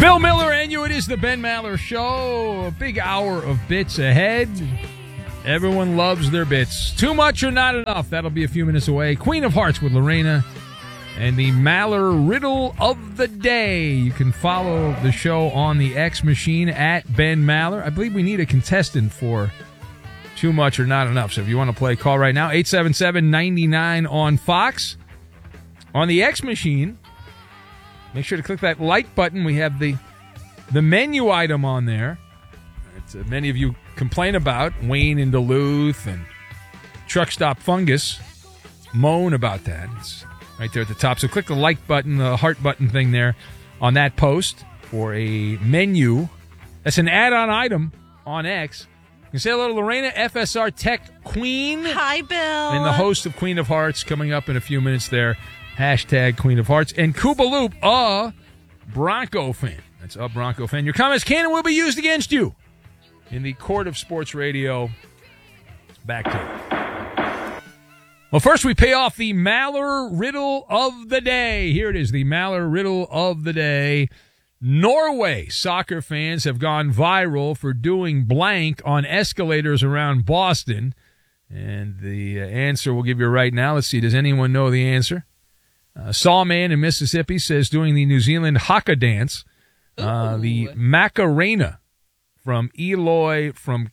Bill Miller and you. It is the Ben Maller Show. A big hour of bits ahead. Everyone loves their bits. Too much or not enough? That'll be a few minutes away. Queen of Hearts with Lorena. And the Maller Riddle of the Day. You can follow the show on the X machine at Ben Maller. I believe we need a contestant for Too Much or Not Enough. So if you want to play, call right now. 877-99 on Fox. On the X machine, make sure to click that like button. We have the menu item on there. It's, many of you complain about. Wayne in Duluth and Truck Stop Fungus moan about that. It's right there at the top. So click the like button, the heart button thing there on that post for a menu. That's an add-on item on X. You can say hello to Lorena, FSR Tech Queen. Hi, Bill. And the host of Queen of Hearts coming up in a few minutes there. Hashtag Queen of Hearts. And Kuba Loop, a Bronco fan. That's a Bronco fan. Your comments can and will be used against you in the court of sports radio. Back to it. Well, first we pay off the Maller Riddle of the Day. Here it is, the Maller Riddle of the Day. Norway soccer fans have gone viral for doing blank on escalators around Boston. And the answer we'll give you right now. Let's see, does anyone know the answer? Sawman in Mississippi says doing the New Zealand haka dance. The Macarena from Eloy, from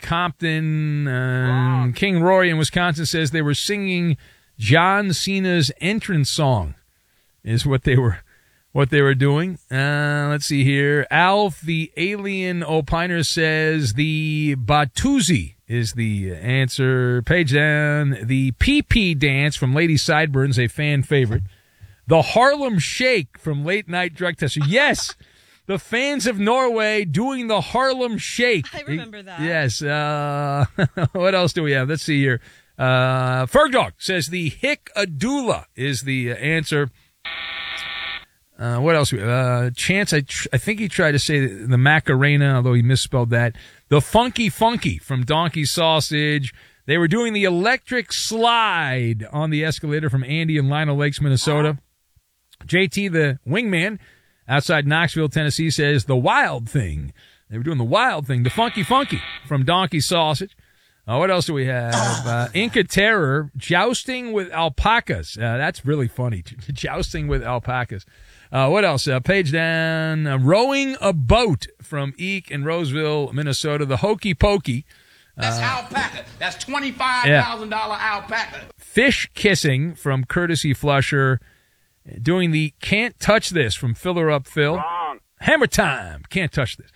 Compton. King Rory in Wisconsin says they were singing John Cena's entrance song is what they were doing. Let's see here. Alf, the alien opiner, says the Batuzi is the answer. Page down. The PP dance from Lady Sideburns, a fan favorite. The Harlem Shake from Late Night Drug Tester. Yes, the fans of Norway doing the Harlem Shake. I remember that. Yes. What else do we have? Let's see here. Fergdog says the Hick-a-Dula is the answer. What else? Chance, I think he tried to say the Macarena, although he misspelled that. The Funky Funky from Donkey Sausage. They were doing the electric slide on the escalator from Andy in Lino Lakes, Minnesota. JT, the wingman, outside Knoxville, Tennessee, says the Wild Thing. They were doing the Wild Thing. The Funky Funky from Donkey Sausage. What else do we have? Inca Terror, jousting with alpacas. That's really funny. Jousting with alpacas. What else? Page down. Rowing a boat from Eek in Roseville, Minnesota. The Hokey Pokey. That's alpaca. That's $25,000 alpaca. Fish Kissing from Courtesy Flusher. Doing the Can't Touch This from Filler Up Phil. Wrong. Hammer Time. Can't touch this.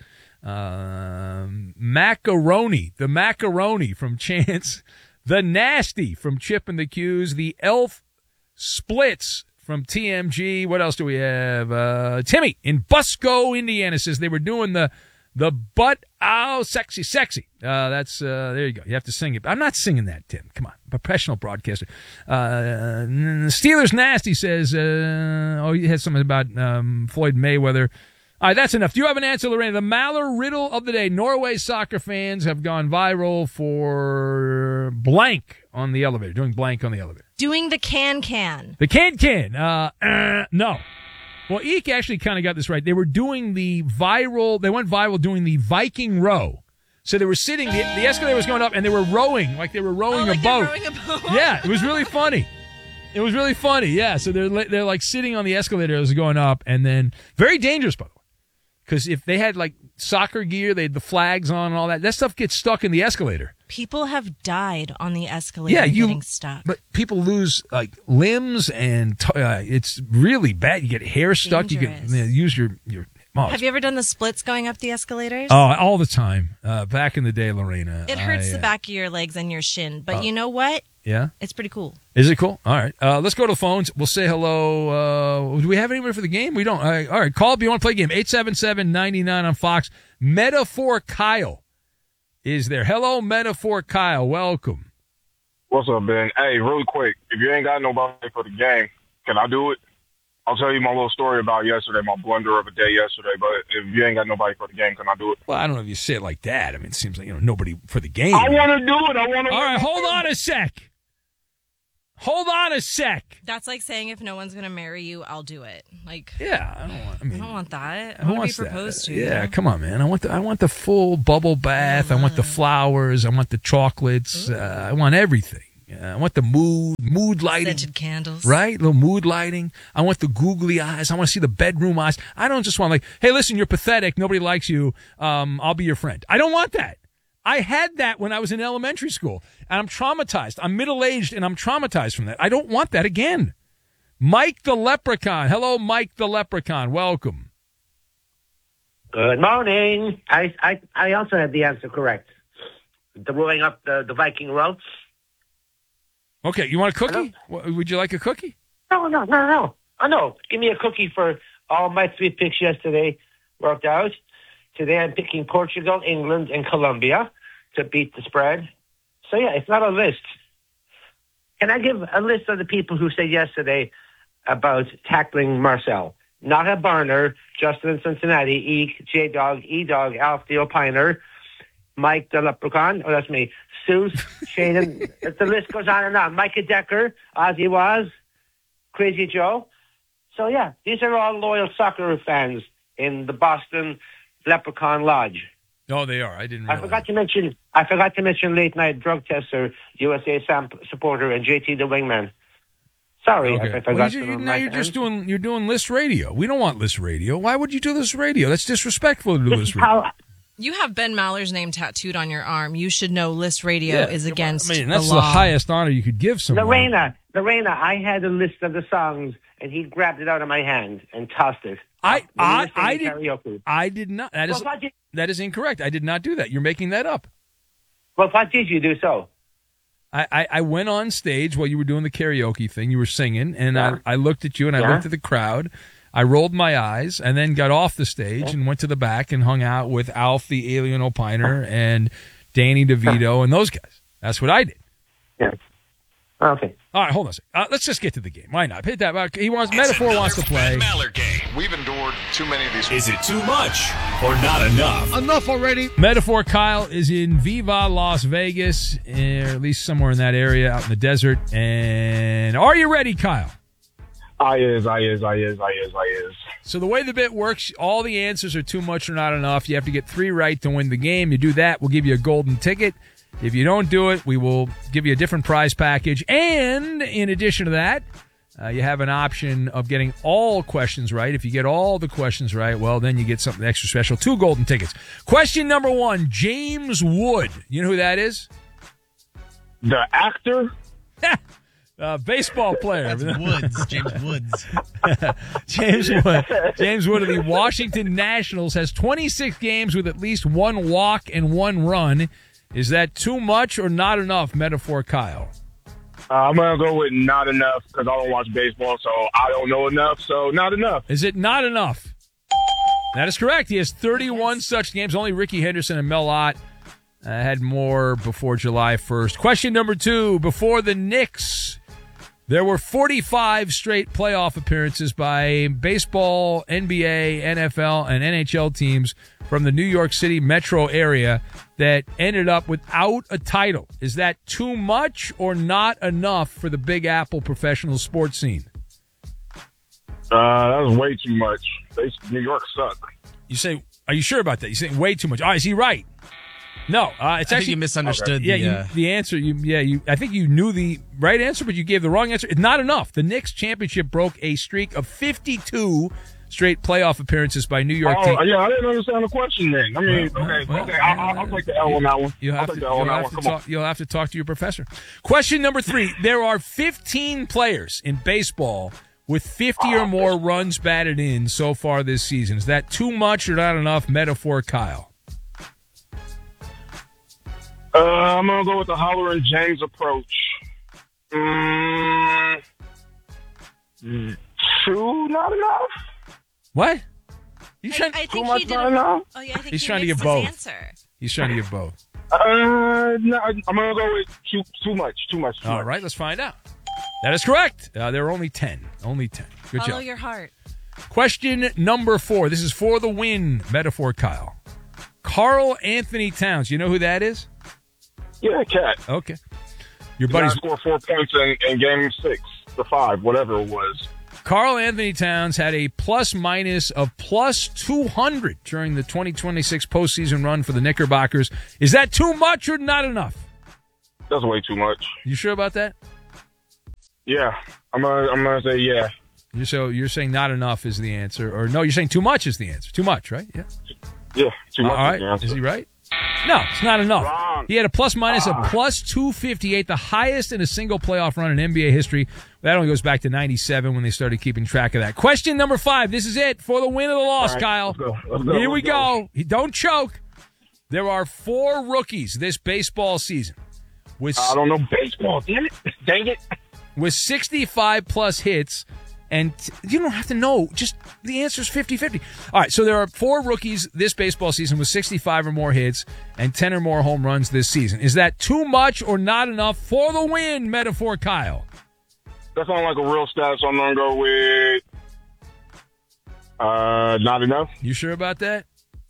Macaroni. The Macaroni from Chance. The Nasty from Chip and the Q's. The Elf Splits from TMG. What else do we have? Timmy in Busco, Indiana says they were doing the butt ow sexy. That's there you go. You have to sing it. I'm not singing that, Tim. Come on. Professional broadcaster. Steelers Nasty says he had something about Floyd Mayweather. All right, that's enough. Do you have an answer, Lorena? The Maller Riddle of the Day. Norway soccer fans have gone viral for blank on the elevator. Doing blank on the elevator. Doing the can. The can. No. Well, Eek actually kind of got this right. They were doing they went viral doing the Viking row. So they were sitting, the escalator was going up, and they were rowing, like they were rowing a boat. Rowing a boat. Yeah, it was really funny. Yeah, so they're like sitting on the escalator as it's going up, and then very dangerous, by the way. Because if they had like soccer gear, they had the flags on and all that. That stuff gets stuck in the escalator. People have died on the escalator getting stuck. But people lose like limbs, and it's really bad. You get hair stuck. Dangerous. You can use your. Have you ever done the splits going up the escalators? Oh, all the time. Back in the day, Lorena. It hurts the back of your legs and your shin, but you know what? Yeah? It's pretty cool. Is it cool? All right. Let's go to the phones. We'll say hello. Do we have anybody for the game? We don't. All right. Call if you want to play a game. 877-99 on Fox. Metaphor Kyle is there. Hello, Metaphor Kyle. Welcome. What's up, Ben? Hey, really quick, if you ain't got nobody for the game, can I do it? I'll tell you my little story about yesterday, my blunder of a day yesterday, but if you ain't got nobody for the game, can I do it? Well, I don't know if you say it like that. I mean, it seems like, nobody for the game. I want to do it. All right, hold on a sec. Hold on a sec. That's like saying if no one's going to marry you, I'll do it. Like, yeah, I don't want that. I who want wants to be proposed that? to. Yeah, come on, man. I want the full bubble bath. I want the flowers. I want the chocolates. I want everything. I want the mood lighting. Scented candles. Right? Little mood lighting. I want the googly eyes. I want to see the bedroom eyes. I don't just want like, hey, listen, you're pathetic. Nobody likes you. I'll be your friend. I don't want that. I had that when I was in elementary school, and I'm traumatized. I'm middle-aged, and I'm traumatized from that. I don't want that again. Mike the Leprechaun. Hello, Mike the Leprechaun. Welcome. Good morning. I also had the answer correct. The rolling up the Viking routes. Okay, you want a cookie? Would you like a cookie? No. Oh, no. Give me a cookie for all my 3 picks yesterday worked out. Today I'm picking Portugal, England, and Colombia to beat the spread. So, yeah, it's not a list. Can I give a list of the people who said yesterday about tackling Marcel? Not a burner, Justin in Cincinnati, Eek, J-Dog, E-Dog, Alf the Opiner, Mike the Leprechaun, oh, that's me, Seuss, Shaden, the list goes on and on. Micah Decker, Ozzy Waz, Crazy Joe. So, yeah, these are all loyal soccer fans in the Boston Leprechaun Lodge. Oh, they are. I didn't realize. I forgot to mention late night drug tester, USA supporter, and JT the Wingman. Sorry, okay. I forgot. Now you're doing list radio. We don't want list radio. Why would you do list radio? That's disrespectful to do list radio. You have Ben Maller's name tattooed on your arm. You should know list radio is against the law. That's the highest honor you could give someone. Lorena, I had a list of the songs, and he grabbed it out of my hand and tossed it. I did not. That is incorrect. I did not do that. You're making that up. Well, what did you do so? I went on stage while you were doing the karaoke thing. You were singing, and I looked at you, and I looked at the crowd. I rolled my eyes, and then got off the stage and went to the back and hung out with Alf the Alien Opiner and Danny DeVito and those guys. That's what I did. Yeah. Okay. All right, hold on a second. Let's just get to the game. Why not? Hit that. Metaphor wants to play. Mallard game. We've endured too many of these. Is it too much or not enough? Enough already. Metaphor Kyle is in Viva Las Vegas, or at least somewhere in that area out in the desert. And are you ready, Kyle? I is. So the way the bit works, all the answers are too much or not enough. You have to get 3 right to win the game. You do that, we'll give you a golden ticket. If you don't do it, we will give you a different prize package. And in addition to that, you have an option of getting all questions right. If you get all the questions right, well, then you get something extra special. 2 golden tickets. Question number 1, James Wood. You know who that is? The actor? Baseball player. That's Woods. James Woods. James Wood of the Washington Nationals has 26 games with at least 1 walk and 1 run. Is that too much or not enough, Metaphor Kyle? I'm going to go with not enough because I don't watch baseball, so I don't know enough, so not enough. Is it not enough? That is correct. He has 31 such games. Only Ricky Henderson and Mel Ott had more before July 1st. Question number 2. Before the Knicks, there were 45 straight playoff appearances by baseball, NBA, NFL, and NHL teams from the New York City metro area that ended up without a title. Is that too much or not enough for the Big Apple professional sports scene? That was way too much. New York sucks. You say, are you sure about that? You're saying way too much. All right, is he right? No, it's I actually think you misunderstood. Okay. The answer. I think you knew the right answer, but you gave the wrong answer. It's not enough. The Knicks championship broke a streak of 52 straight playoff appearances by New York teams. Yeah, I didn't understand the question then. I mean, okay, I'll take the L on that one. You'll have to talk to your professor. Question number 3. There are 15 players in baseball with 50 or more runs batted in so far this season. Is that too much or not enough, Metaphor Kyle? I'm going to go with the Holler & James approach. 2, not enough? What? I think he did. Enough? Oh, yeah, I think he's trying to give both. Answer. He's trying to give both. No, I'm going to go with too much. All right, let's find out. That is correct. There are only 10. Only 10. Good job. Follow your heart. Question number 4. This is for the win, Metaphor Kyle. Karl Anthony Towns. You know who that is? Yeah, Cat. Okay. Your buddies scored 4 points in game 6 to 5, whatever it was. Karl Anthony Towns had a plus-minus of plus 200 during the 2026 postseason run for the Knickerbockers. Is that too much or not enough? That's way too much. You sure about that? Yeah, I'm gonna say yeah. So you're saying not enough is the answer, or no? You're saying too much is the answer. Too much, right? Yeah. Yeah, too much. All right. Is the answer. Is he right? No, it's not enough. Wrong. He had a plus-minus of plus 258, the highest in a single playoff run in NBA history. That only goes back to 97 when they started keeping track of that. Question number 5. This is it for the win or the loss, right, Kyle. Let's go. Here we go. Don't choke. There are 4 rookies this baseball season. I don't know baseball. Damn it. Dang it. With 65-plus hits. And you don't have to know. Just the answer is 50-50. All right, so there are 4 rookies this baseball season with 65 or more hits and 10 or more home runs this season. Is that too much or not enough for the win, Metaphor Kyle? That sounds like a real stat, so I'm going to go with not enough. You sure about that?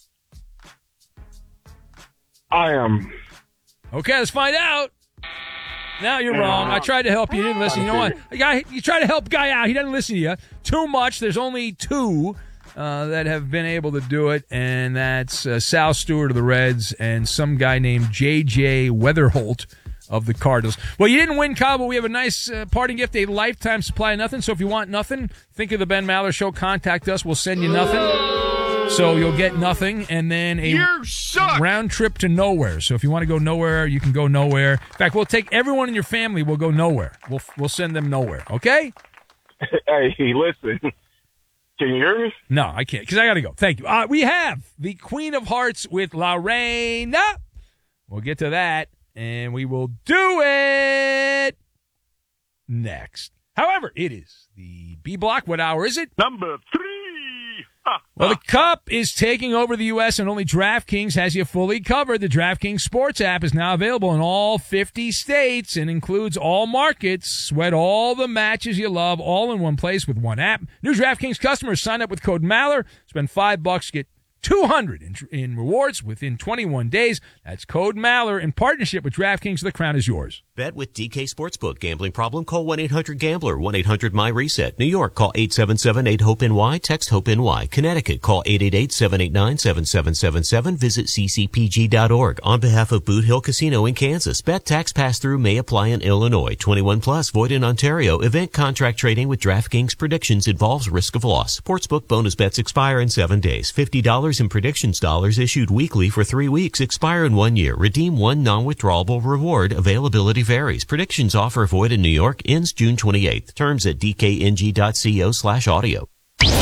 I am. Okay, let's find out. No, you're wrong. I tried to help you. You didn't listen. You know what? You try to help a guy out. He doesn't listen to you. Too much. There's only 2 that have been able to do it, and that's Sal Stewart of the Reds and some guy named J.J. Weatherholt of the Cardinals. Well, you didn't win, Kyle, but we have a nice parting gift, a lifetime supply of nothing. So if you want nothing, think of the Ben Maller Show. Contact us. We'll send you nothing. So you'll get nothing, and then a round trip to nowhere. So if you want to go nowhere, you can go nowhere. In fact, we'll take everyone in your family. We'll go nowhere. We'll send them nowhere. Okay? Hey, listen. Can you hear me? No, I can't because I got to go. Thank you. We have the Queen of Hearts with Lorena. We'll get to that, and we will do it next. However, it is the B block. What hour is it? Number 3. Well, the Cup is taking over the U.S., and only DraftKings has you fully covered. The DraftKings Sports app is now available in all 50 states and includes all markets. Sweat all the matches you love all in one place with one app. New DraftKings customers sign up with code Maller. Spend $5, get $200 in rewards within 21 days. That's code Maller in partnership with DraftKings. The crown is yours. Bet with DK Sportsbook. Gambling problem? Call 1-800-GAMBLER. 1-800-MY-RESET. New York, call 877-8-HOPE-NY. Text HOPE-NY. Connecticut, call 888-789-7777. Visit ccpg.org. On behalf of Boot Hill Casino in Kansas, bet tax pass-through may apply in Illinois. 21 plus, void in Ontario. Event contract trading with DraftKings predictions involves risk of loss. Sportsbook bonus bets expire in 7 days. $50 in predictions dollars issued weekly for 3 weeks. Expire in 1 year. Redeem one non-withdrawable reward. Availability varies. Predictions offer void in New York. Ends June 28th. Terms at dkng.co/audio.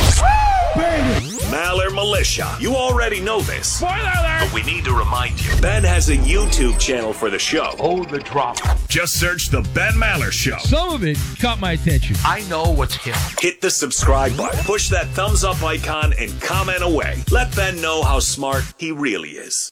Maller Militia. You already know this. Spoiler alert! But we need to remind you. Ben has a YouTube channel for the show. Hold the drop. Just search The Ben Maller Show. Some of it caught my attention. I know what's hip. Hit the subscribe button. Push that thumbs up icon and comment away. Let Ben know how smart he really is.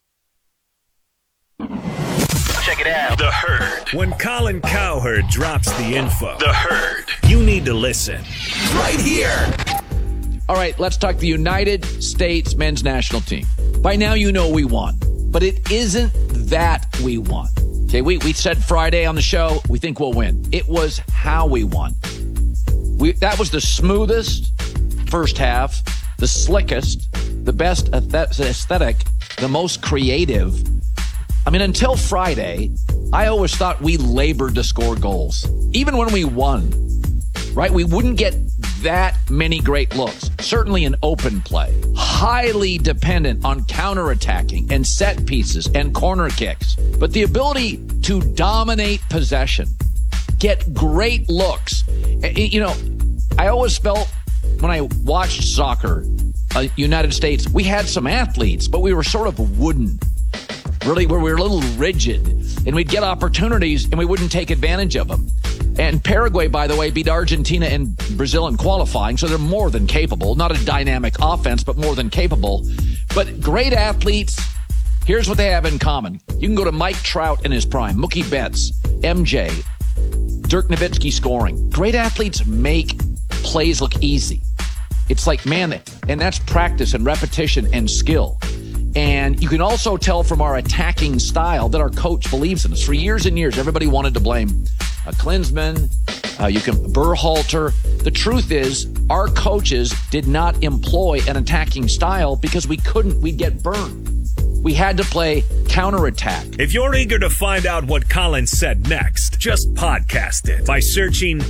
Check it out. The Herd. When Colin Cowherd drops the info. The Herd. You need to listen. Right here. All right, let's talk the United States men's national team. By now you know we won, but it isn't that we won. Okay, we said Friday on the show, we think we'll win. It was how we won. That was the smoothest first half, the slickest, the best aesthetic, the most creative. I mean, until Friday, I always thought we labored to score goals. Even when we won, right? We wouldn't get that many great looks, certainly in open play. Highly dependent on counterattacking and set pieces and corner kicks. But the ability to dominate possession, get great looks. You know, I always felt when I watched soccer, United States, we had some athletes, but we were sort of wooden. Really, where we were a little rigid, and we'd get opportunities and we wouldn't take advantage of them. And Paraguay, by the way, beat Argentina and Brazil in qualifying, so they're more than capable. Not a dynamic offense, but more than capable. But great athletes, here's what they have in common. You can go to Mike Trout in his prime, Mookie Betts, MJ, Dirk Nowitzki scoring. Great athletes make plays look easy. It's like, man, and that's practice and repetition and skill. And you can also tell from our attacking style that our coach believes in us. For years and years, everybody wanted to blame Klinsmann, Berhalter. The truth is, our coaches did not employ an attacking style because we couldn't. We'd get burned. We had to play counterattack. If you're eager to find out what Colin said next, just podcast it by searching